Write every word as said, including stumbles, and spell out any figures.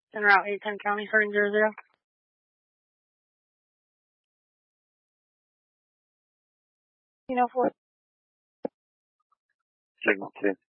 En route eight ten County, starting zero zero. You know, four. Signal two.